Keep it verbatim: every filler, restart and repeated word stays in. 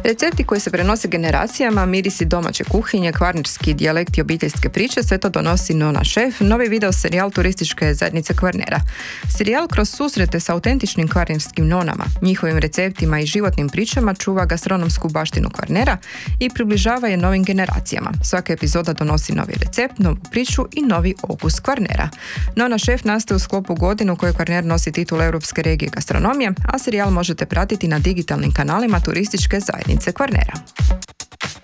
Recepti koji se prenose generacijama, mirisi domaće kuhinje, kvarnerski dijalekti obiteljske priče, sve to donosi Nona Šef, novi video serijal turističke zajednice Kvarnera. Serijal kroz susrete sa autentičnim kvarnerskim nonama, njihovim receptima i životnim pričama čuva gastronomsku baštinu Kvarnera i približava je novim generacijama. Svaka epizoda donosi novi recept, novu priču i novi okus Kvarnera. Nona Šef nastaje u sklopu godine u kojoj Kvarner nosi titul Europske regije gastronomije, a serijal možete pratiti na digitalnim kanalima turističke zajednice Kvarnera.